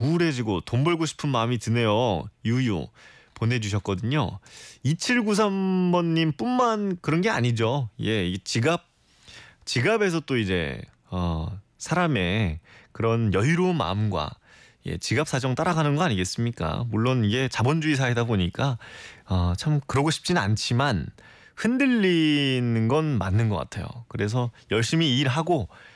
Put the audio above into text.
우울해지고 돈 벌고 싶은 마음이 드네요. 유유 보내주셨거든요. 2793번님 뿐만 그런 게 아니죠. 예, 이 지갑에서 또 이제 사람의 그런 여유로운 마음과 예, 지갑 사정 따라가는 거 아니겠습니까? 물론 이게 자본주의 사회다 보니까 참 그러고 싶지는 않지만 흔들리는 건 맞는 것 같아요. 그래서 열심히 일하고